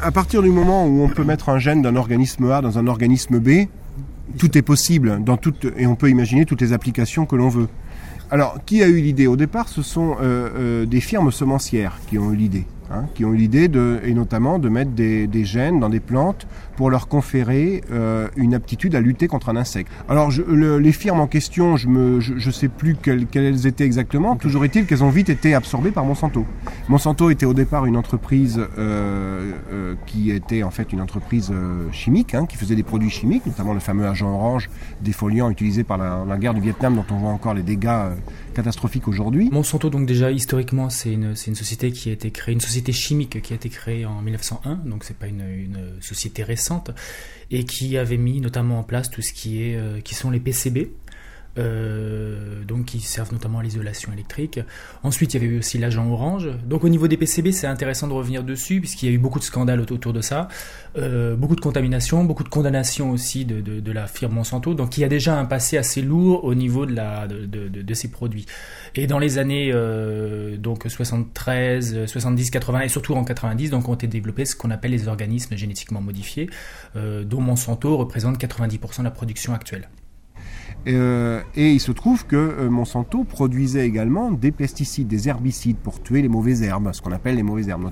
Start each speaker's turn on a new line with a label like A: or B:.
A: À partir du moment où on peut mettre un gène d'un organisme A dans un organisme B, tout est possible et on peut imaginer toutes les applications que l'on veut. Alors, qui a eu l'idée ? Au départ, ce sont des firmes semencières qui ont eu l'idée. Qui ont eu l'idée et notamment de mettre des gènes dans des plantes pour leur conférer une aptitude à lutter contre un insecte. Alors les firmes en question, je sais plus quelles elles étaient exactement. Toujours est-il qu'elles ont vite été absorbées par Monsanto. Monsanto était au départ une entreprise qui était en fait une entreprise chimique, qui faisait des produits chimiques, notamment le fameux agent orange défoliant utilisé par la guerre du Vietnam, dont on voit encore les dégâts catastrophiques aujourd'hui.
B: Monsanto, donc déjà historiquement, c'est une société qui a été créée, une société chimique qui a été créée en 1901, donc c'est pas une société récente, et qui avait mis notamment en place tout ce qui sont les PCB, donc qui servent notamment à l'isolation électrique. Ensuite, il y avait eu aussi l'agent orange. Donc au niveau des PCB, c'est intéressant de revenir dessus, puisqu'il y a eu beaucoup de scandales autour de ça, beaucoup de contamination, beaucoup de condamnations aussi de la firme Monsanto, donc il y a déjà un passé assez lourd au niveau de ces produits. Et dans les années donc 73, 70, 80 et surtout en 90, donc ont été développés ce qu'on appelle les organismes génétiquement modifiés, dont Monsanto représente 90% de la production actuelle.
A: Et il se trouve que Monsanto produisait également des pesticides, des herbicides pour tuer les mauvaises herbes, ce qu'on appelle les mauvaises herbes,